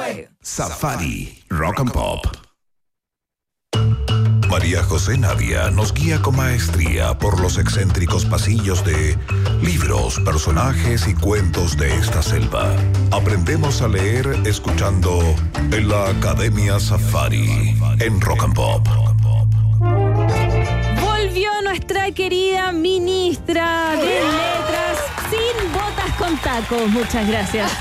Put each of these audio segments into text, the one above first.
Safari Rock and Pop. María José Navia nos guía con maestría por los excéntricos pasillos de libros, personajes y cuentos de esta selva. Aprendemos a leer escuchando en la Academia Safari en Rock and Pop. Volvió nuestra querida ministra de Letras sin botas con tacos. Muchas gracias.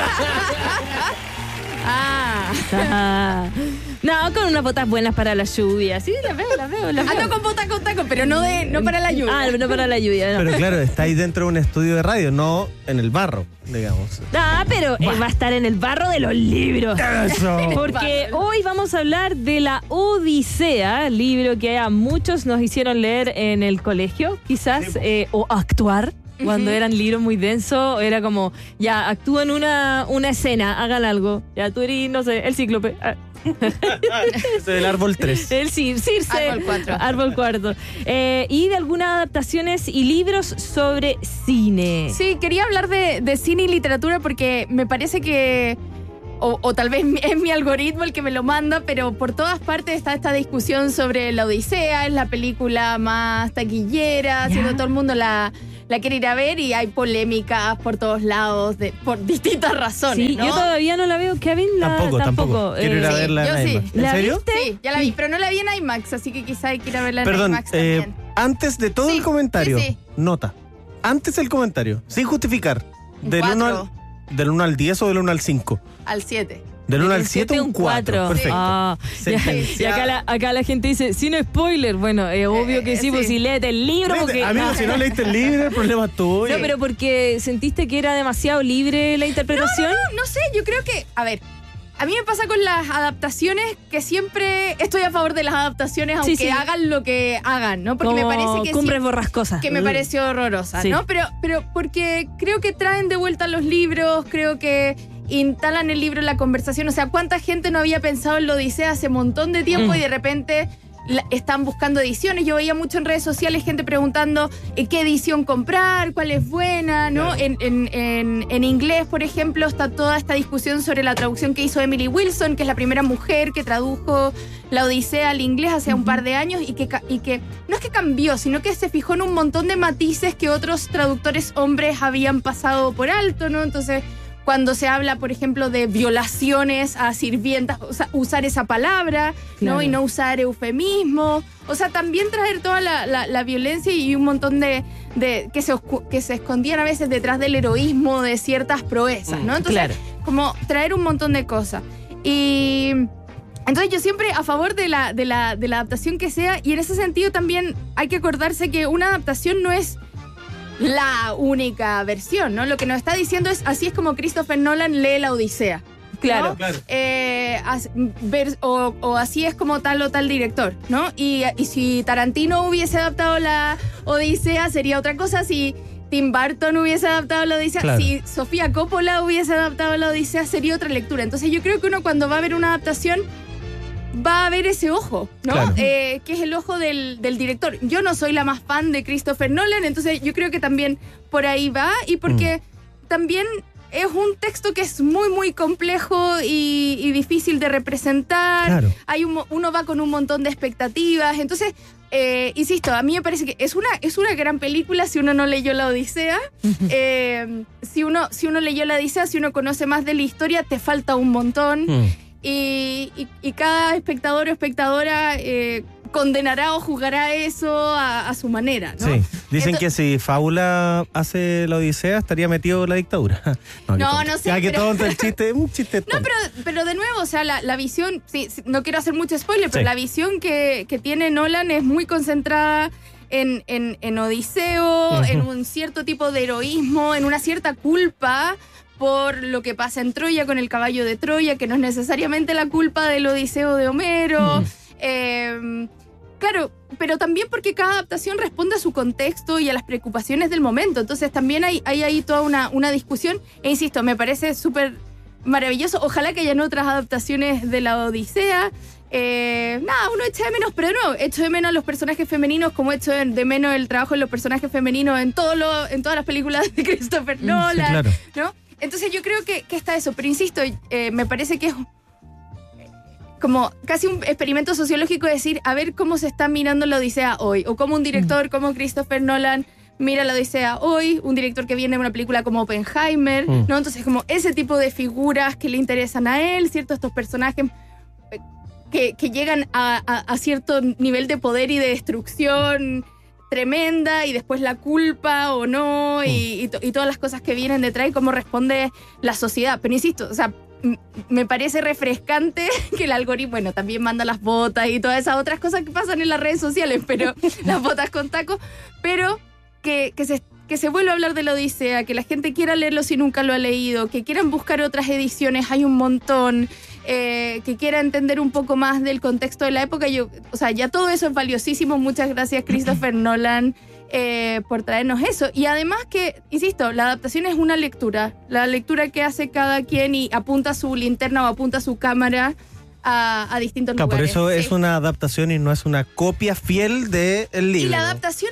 No, con unas botas buenas para la lluvia. Sí, las veo. Ando con botas con tacos, pero no para la lluvia. No para la lluvia, no. Pero claro, está ahí dentro de un estudio de radio, no en el barro, digamos. Pero va a estar en el barro de los libros. ¡Eso! Porque hoy vamos a hablar de la Odisea, libro que a muchos nos hicieron leer en el colegio, quizás, o actuar. Cuando eran libros muy densos, era como, ya, actúan una escena, hagan algo. Ya, tú eres, no sé, el cíclope. Es el árbol 3. El Circe. Árbol 4. Y de algunas adaptaciones y libros sobre cine. Sí, quería hablar de cine y literatura porque me parece que... O tal vez es mi algoritmo el que me lo manda, pero por todas partes está esta discusión sobre la Odisea, es la película más taquillera, siendo todo el mundo la quiere ir a ver y hay polémicas por todos lados por distintas razones, sí, ¿no? Yo todavía no la veo, Kevin. Tampoco. Quiero ir a verla en IMAX. Sí. ¿En serio? Sí, ya la vi, pero no la vi en IMAX, así que quizá hay que ir a verla en Perdón, IMAX también. antes de todo el comentario, sí. nota. Antes del comentario, sin justificar. Del 1 al 10 o del 1 al 5. Al 7. Del 1 al 7, un 4. Perfecto. Y acá la gente dice, sin spoiler. Bueno, es obvio que sí, pues si léete el libro. Porque, amigo, si no leíste el libro, el problema es tuyo. No, pero porque sentiste que era demasiado libre la interpretación. No sé, yo creo que, a ver, a mí me pasa con las adaptaciones que siempre estoy a favor de las adaptaciones, aunque hagan lo que hagan, ¿no? Porque como me parece que Cumbres Borrascosas. Que me pareció horrorosa, ¿no? Pero porque creo que traen de vuelta los libros, creo que instalan el libro en la conversación. O sea, ¿cuánta gente no había pensado en la Odisea hace un montón de tiempo y de repente están buscando ediciones? Yo veía mucho en redes sociales gente preguntando qué edición comprar, cuál es buena, ¿no? Claro. En inglés, por ejemplo, está toda esta discusión sobre la traducción que hizo Emily Wilson, que es la primera mujer que tradujo la Odisea al inglés hace un par de años y que no es que cambió, sino que se fijó en un montón de matices que otros traductores hombres habían pasado por alto, ¿no? Entonces, cuando se habla, por ejemplo, de violaciones a sirvientas, o sea, usar esa palabra, claro, ¿no? Y no usar eufemismo. O sea, también traer toda la violencia y un montón de que se escondían a veces detrás del heroísmo de ciertas proezas, ¿no? Entonces, como traer un montón de cosas. Y entonces yo siempre a favor de la adaptación que sea, y en ese sentido también hay que acordarse que una adaptación no es la única versión, ¿no? Lo que nos está diciendo es, así es como Christopher Nolan lee la Odisea. Claro. O así es como tal o tal director, ¿no? Y si Tarantino hubiese adaptado la Odisea, sería otra cosa. Si Tim Burton hubiese adaptado la Odisea, si Sofía Coppola hubiese adaptado la Odisea, sería otra lectura. Entonces yo creo que uno cuando va a ver una adaptación va a ver ese ojo, ¿no? Claro. Que es el ojo del director. Yo no soy la más fan de Christopher Nolan, entonces yo creo que también por ahí va, y porque también es un texto que es muy, muy complejo y difícil de representar. Claro. Uno va con un montón de expectativas, entonces, insisto, a mí me parece que es una gran película si uno no leyó la Odisea. Si uno leyó la Odisea, si uno conoce más de la historia, te falta un montón. Y cada espectador o espectadora condenará o juzgará eso a su manera, ¿no? Sí, dicen que si Fábula hace la Odisea estaría metido en la dictadura. No sé. Ya que todo el chiste, un chiste. No, pero de nuevo, o sea, la visión, sí, no quiero hacer mucho spoiler, pero la visión que tiene Nolan es muy concentrada en Odiseo, en un cierto tipo de heroísmo, en una cierta culpa por lo que pasa en Troya con el caballo de Troya, que no es necesariamente la culpa del Odiseo de Homero. Claro, pero también porque cada adaptación responde a su contexto y a las preocupaciones del momento. Entonces también hay ahí toda una discusión. E insisto, me parece súper maravilloso. Ojalá que hayan otras adaptaciones de la Odisea. Uno echa de menos, pero no, echo de menos a los personajes femeninos como echo de menos el trabajo de los personajes femeninos en todas las películas de Christopher Nolan, sí, claro, ¿no? Entonces yo creo que está eso, pero insisto, me parece que es como casi un experimento sociológico de decir, a ver cómo se está mirando la Odisea hoy, o cómo un director como Christopher Nolan mira la Odisea hoy, un director que viene de una película como Oppenheimer, ¿no? Entonces como ese tipo de figuras que le interesan a él, ¿cierto? Estos personajes que llegan a cierto nivel de poder y de destrucción tremenda, y después la culpa o no, y todas las cosas que vienen detrás y cómo responde la sociedad. Pero insisto, o sea, me parece refrescante que el algoritmo, bueno, también manda las botas y todas esas otras cosas que pasan en las redes sociales, pero las botas con tacos, pero que se vuelva a hablar de la Odisea, que la gente quiera leerlo si nunca lo ha leído, que quieran buscar otras ediciones, hay un montón, que quiera entender un poco más del contexto de la época. O sea, ya todo eso es valiosísimo. Muchas gracias, Christopher Nolan, por traernos eso. Y además que, insisto, la adaptación es una lectura, la lectura que hace cada quien y apunta su linterna o apunta su cámara a distintos lugares. Por eso es una adaptación y no es una copia fiel del libro. Y la adaptación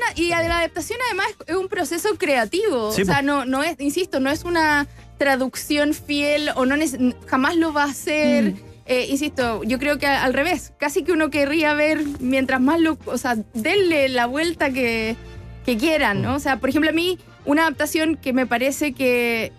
además es un proceso creativo. Sí, o sea, no es, insisto, no es una traducción fiel o jamás lo va a hacer. Insisto, yo creo que al revés, casi que uno querría ver mientras más o sea, denle la vuelta que quieran, ¿no? O sea, por ejemplo, a mí una adaptación que me parece que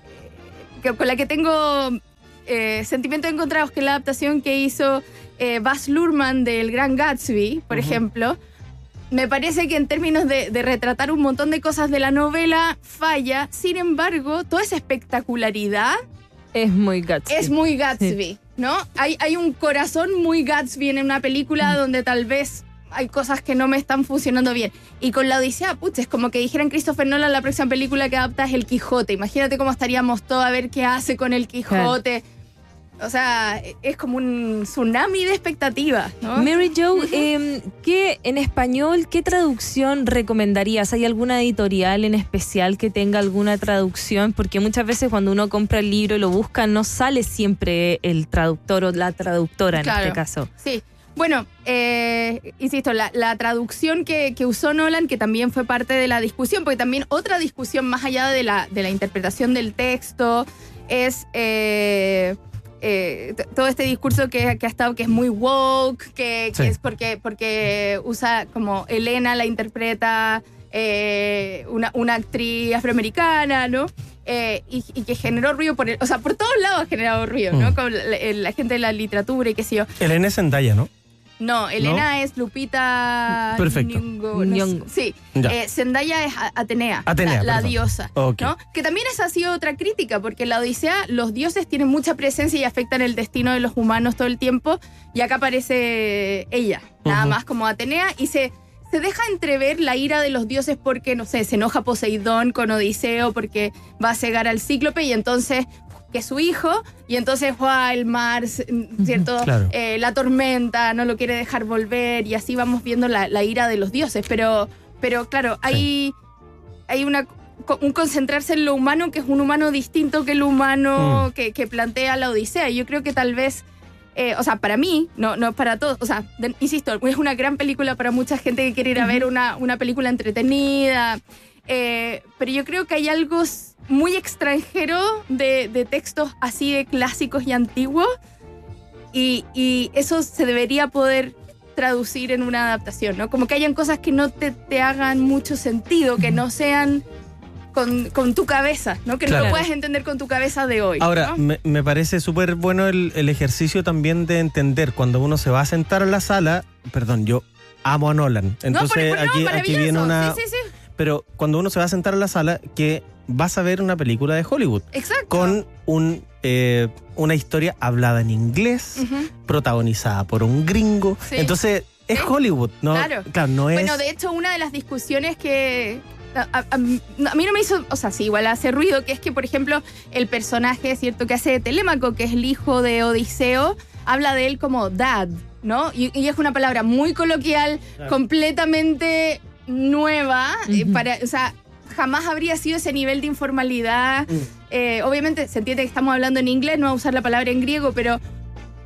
con la que tengo sentimientos encontrados, que es la adaptación que hizo Baz Luhrmann del Gran Gatsby, por ejemplo. Me parece que en términos de retratar un montón de cosas de la novela falla. Sin embargo, toda esa espectacularidad es muy Gatsby. Es muy Gatsby, ¿no? Hay un corazón muy Gatsby en una película donde tal vez hay cosas que no me están funcionando bien. Y con la Odisea, es como que dijeran Christopher Nolan, la próxima película que adapta es El Quijote. Imagínate cómo estaríamos todos a ver qué hace con El Quijote. Claro. O sea, es como un tsunami de expectativas, ¿no? Mary Jo, ¿qué en español, qué traducción recomendarías? ¿Hay alguna editorial en especial que tenga alguna traducción? Porque muchas veces cuando uno compra el libro y lo busca, no sale siempre el traductor o la traductora en este caso. Sí. Bueno, insisto, la traducción que usó Nolan, que también fue parte de la discusión, porque también otra discusión más allá de la interpretación del texto es todo este discurso que ha estado, que es muy woke, que es porque usa como Elena la interpreta una actriz afroamericana, ¿no? Y que generó ruido por todos lados ha generado ruido, ¿no? Con la gente de la literatura y qué sé yo. Elena es Zendaya, ¿no? No, Elena es Lupita. Perfecto. Nyong'o. Sí. Zendaya es Atenea, la diosa. Okay. ¿No? Que también esa ha sido otra crítica, porque en la Odisea los dioses tienen mucha presencia y afectan el destino de los humanos todo el tiempo. Y acá aparece ella, nada más como Atenea, y se deja entrever la ira de los dioses porque, no sé, se enoja Poseidón con Odiseo porque va a cegar al Cíclope y entonces, que es su hijo, y entonces el mar, ¿cierto? Claro. La tormenta, no lo quiere dejar volver, y así vamos viendo la ira de los dioses. Pero claro, hay un concentrarse en lo humano, que es un humano distinto que el humano que plantea la Odisea. Y yo creo que tal vez, para mí, no para todos, insisto, es una gran película para mucha gente que quiere ir a ver una película entretenida, pero yo creo que hay algo muy extranjero de textos así de clásicos y antiguos, y eso se debería poder traducir en una adaptación, ¿no? Como que hayan cosas que no te hagan mucho sentido, que no sean con tu cabeza, ¿no? Que no lo puedas entender con tu cabeza de hoy. Ahora, ¿no? me parece súper bueno el ejercicio también de entender cuando uno se va a sentar a la sala. Perdón, yo amo a Nolan. Entonces aquí viene una... Sí. Pero cuando uno se va a sentar a la sala, que vas a ver una película de Hollywood. Exacto. Con una historia hablada en inglés, protagonizada por un gringo. Sí. Entonces, es Hollywood, ¿no? Claro, no es... Bueno, de hecho, una de las discusiones que... A mí no me hizo, sí, igual hace ruido, que es que, por ejemplo, el personaje, ¿cierto?, que hace de Telémaco, que es el hijo de Odiseo, habla de él como dad, ¿no? Y es una palabra muy coloquial, completamente nueva, jamás habría sido ese nivel de informalidad. Obviamente se entiende que estamos hablando en inglés, no va a usar la palabra en griego, pero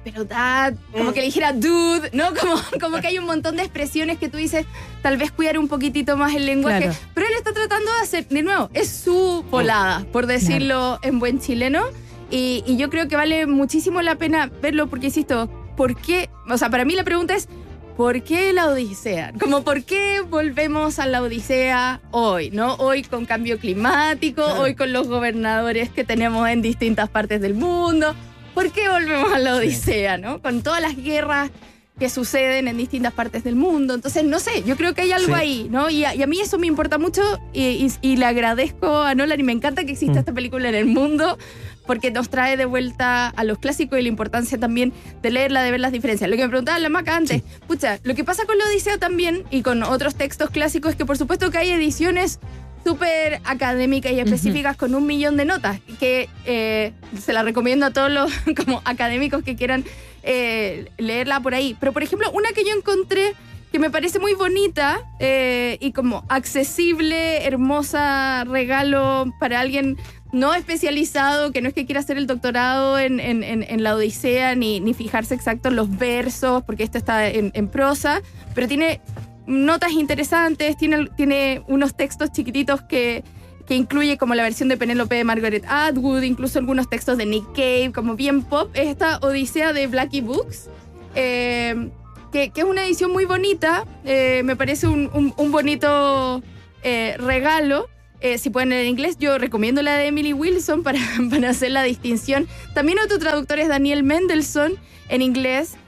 pero dad, como que le dijera dude, ¿no? Como que hay un montón de expresiones que tú dices, tal vez cuidar un poquitito más el lenguaje. Claro. Pero él está tratando de hacer, de nuevo, es su volada, por decirlo en buen chileno. Y yo creo que vale muchísimo la pena verlo porque, insisto, ¿por qué? O sea, para mí la pregunta es, ¿por qué la Odisea? Como, ¿por qué volvemos a la Odisea hoy? ¿No? Hoy con cambio climático, claro. Hoy con los gobernadores que tenemos en distintas partes del mundo. ¿Por qué volvemos a la Odisea? ¿No? Con todas las guerras que suceden en distintas partes del mundo. Entonces, no sé, yo creo que hay algo ahí, ¿no? Y a mí eso me importa mucho y le agradezco a Nolan y me encanta que exista esta película en el mundo porque nos trae de vuelta a los clásicos y la importancia también de leerla, de ver las diferencias. Lo que me preguntaba la Maca antes, pucha, lo que pasa con la Odisea también y con otros textos clásicos es que por supuesto que hay ediciones súper académicas y específicas con 1 millón de notas, que se la recomiendo a todos los como académicos que quieran leerla por ahí. Pero, por ejemplo, una que yo encontré que me parece muy bonita y como accesible, hermosa, regalo para alguien no especializado, que no es que quiera hacer el doctorado en la Odisea ni fijarse exacto en los versos, porque esto está en prosa, pero tiene notas interesantes, tiene unos textos chiquititos que incluye como la versión de Penélope de Margaret Atwood, incluso algunos textos de Nick Cave, como bien pop. Es esta Odisea de Blackie Books, que es una edición muy bonita, me parece un bonito regalo. Si pueden leer en inglés, yo recomiendo la de Emily Wilson para hacer la distinción. También otro traductor es Daniel Mendelsohn en inglés.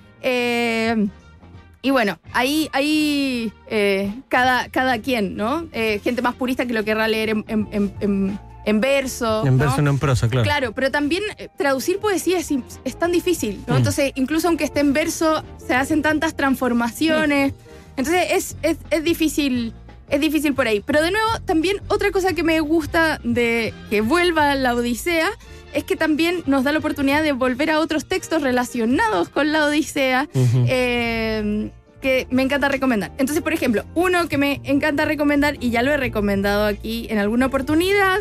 Y bueno, ahí cada quien, ¿no? Gente más purista que lo querrá leer en verso. En verso, no en prosa, claro. Claro, pero también traducir poesía es tan difícil, ¿no? Entonces, incluso aunque esté en verso, se hacen tantas transformaciones. Entonces, es difícil. Es difícil por ahí. Pero de nuevo, también otra cosa que me gusta de que vuelva la Odisea es que también nos da la oportunidad de volver a otros textos relacionados con la Odisea que me encanta recomendar. Entonces, por ejemplo, uno que me encanta recomendar, y ya lo he recomendado aquí en alguna oportunidad,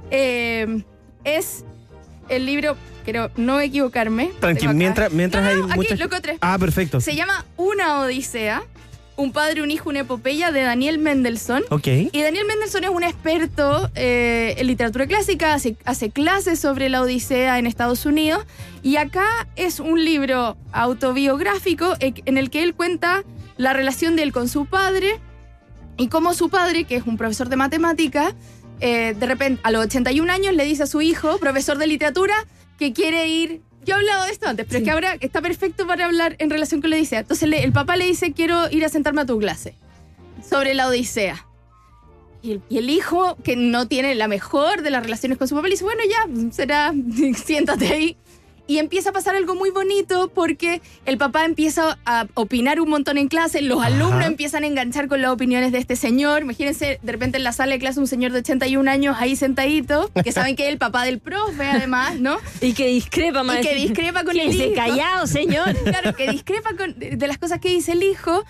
es el libro, quiero no equivocarme. Tranquilo, mientras hay aquí, muchas... lo encontré. Ah, perfecto. Se llama Una Odisea. Un padre, un hijo, una epopeya, de Daniel Mendelsohn. Okay. Y Daniel Mendelsohn es un experto en literatura clásica, hace clases sobre la Odisea en Estados Unidos. Y acá es un libro autobiográfico en el que él cuenta la relación de él con su padre y cómo su padre, que es un profesor de matemática, de repente a los 81 años le dice a su hijo, profesor de literatura, que quiere ir... Yo he hablado de esto antes, pero es que ahora está perfecto para hablar en relación con la Odisea. Entonces el papá le dice, quiero ir a sentarme a tu clase sobre la Odisea. Y el hijo, que no tiene la mejor de las relaciones con su papá, le dice, bueno, ya, será, siéntate ahí. Y empieza a pasar algo muy bonito porque el papá empieza a opinar un montón en clase, los alumnos empiezan a enganchar con las opiniones de este señor. Imagínense, de repente en la sala de clase un señor de 81 años ahí sentadito, que saben que es el papá del profe además, ¿no? Y que discrepa más. Y que discrepa con el hijo. Callado, señor. Claro, que discrepa de las cosas que dice el hijo.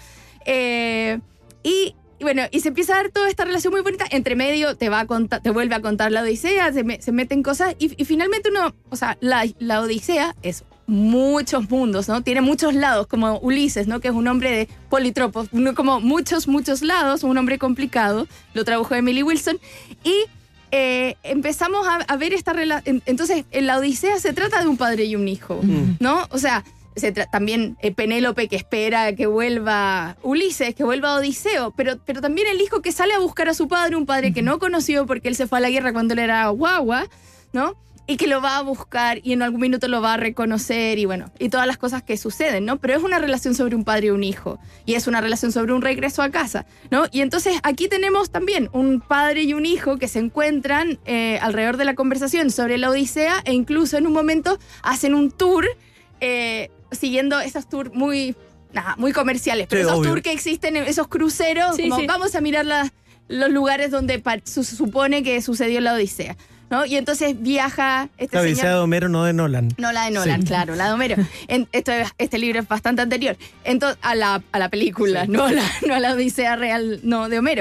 Y bueno, y se empieza a dar toda esta relación muy bonita. Entre medio te vuelve a contar la Odisea, se meten cosas y finalmente la Odisea es muchos mundos, ¿no? Tiene muchos lados, como Ulises, ¿no? Que es un hombre de politropos, como muchos lados, un hombre complicado. Lo tradujo Emily Wilson. Y empezamos a ver esta relación. Entonces, en la Odisea se trata de un padre y un hijo, ¿no? O sea, también Penélope que espera que vuelva Ulises, que vuelva Odiseo, pero también el hijo que sale a buscar a su padre, un padre que no conoció porque él se fue a la guerra cuando él era guagua, ¿no? Y que lo va a buscar y en algún minuto lo va a reconocer y bueno, y todas las cosas que suceden, ¿no? Pero es una relación sobre un padre y un hijo, y es una relación sobre un regreso a casa, ¿no? Y entonces aquí tenemos también un padre y un hijo que se encuentran alrededor de la conversación sobre la Odisea e incluso en un momento hacen un tour siguiendo esos tours muy comerciales, pero esos tours que existen, esos cruceros, vamos a mirar los lugares donde se supone que sucedió la Odisea, ¿no? Y entonces viaja este señor. La Odisea de Homero, no de Nolan. No la de Nolan, claro, la de Homero. Este libro es bastante anterior a la película, no a la Odisea real, no de Homero.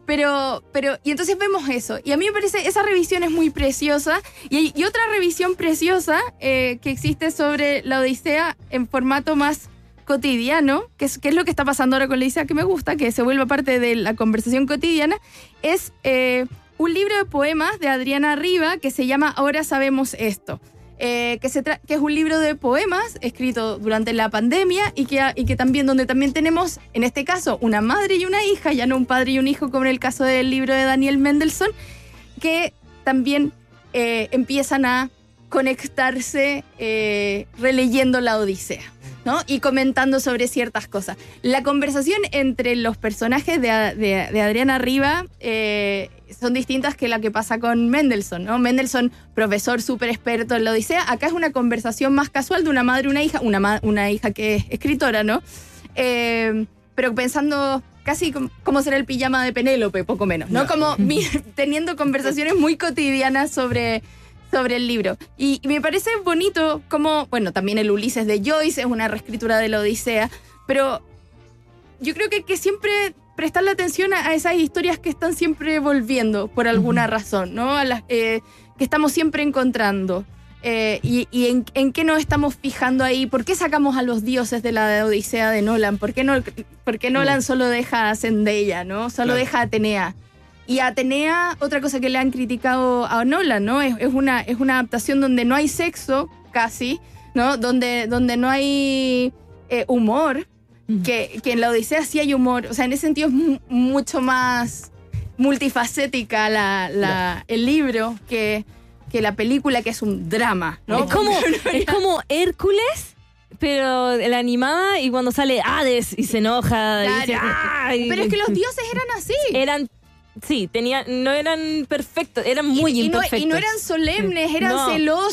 y entonces vemos eso. Y a mí me parece, esa revisión es muy preciosa. Y otra revisión preciosa que existe sobre la Odisea en formato más cotidiano, que es lo que está pasando ahora con la Odisea, que me gusta, que se vuelva parte de la conversación cotidiana, es un libro de poemas de Adriana Riva que se llama Ahora sabemos esto. Que es un libro de poemas escrito durante la pandemia y que también, donde también tenemos, en este caso, una madre y una hija, ya no un padre y un hijo como en el caso del libro de Daniel Mendelssohn, que también empiezan a conectarse releyendo la Odisea, ¿no? Y comentando sobre ciertas cosas. La conversación entre los personajes de Adriana Riva son distintas que la que pasa con Mendelssohn, ¿no? Mendelssohn, profesor súper experto en la Odisea. Acá es una conversación más casual de una madre y una hija, una hija que es escritora, ¿no? Pero pensando casi como será el pijama de Penélope, poco menos, ¿no? Como teniendo conversaciones muy cotidianas sobre el libro. Y me parece bonito como, bueno, también el Ulises de Joyce es una reescritura de la Odisea, pero yo creo que siempre prestarle atención a esas historias que están siempre volviendo por alguna razón, ¿no? A las que estamos siempre encontrando. Y en qué nos estamos fijando ahí. ¿Por qué sacamos a los dioses de la Odisea de Nolan? ¿Por qué Nolan solo deja a Zendaya, ¿no? Solo deja a Atenea. Y a Atenea, otra cosa que le han criticado a Nolan, ¿no? Es una adaptación donde no hay sexo, casi, ¿no? Donde no hay humor, que en la Odisea sí hay humor. O sea, en ese sentido es mucho más multifacética el libro que la película, que es un drama, ¿no? Es como Hércules, pero la animada, y cuando sale Hades y se enoja. Claro. Y dice, ¡ay! Pero es que los dioses eran así. Sí, no eran perfectos, eran muy imperfectos. Y no eran solemnes, eran celosos.